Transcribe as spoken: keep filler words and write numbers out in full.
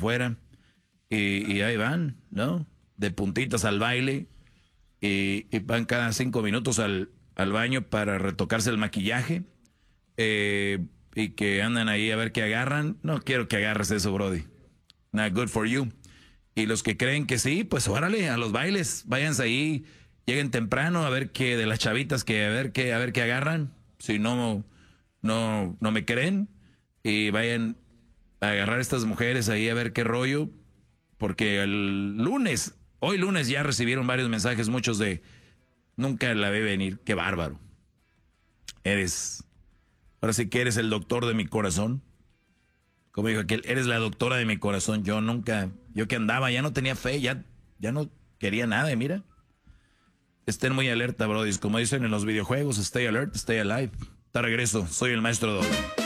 afuera. Y, y ahí van, ¿no? De puntitas al baile. Y, y van cada cinco minutos al, al baño para retocarse el maquillaje. Eh, y que andan ahí a ver qué agarran. No quiero que agarres eso, Brody. Not good for you. Y los que creen que sí, pues órale, a los bailes. Váyanse ahí, lleguen temprano a ver qué de las chavitas, que a ver qué, a ver qué agarran. Si no, no, no me creen. Y vayan a agarrar a estas mujeres ahí a ver qué rollo. Porque el lunes, hoy lunes ya recibieron varios mensajes, muchos de nunca la ve venir. Qué bárbaro. Eres, ahora sí que eres el doctor de mi corazón. Como dijo aquel, eres la doctora de mi corazón. Yo nunca, yo que andaba, ya no tenía fe, ya, ya no quería nada, y mira. Estén muy alerta, brodis. Como dicen en los videojuegos, stay alert, stay alive. Te regreso, soy el maestro Doggy.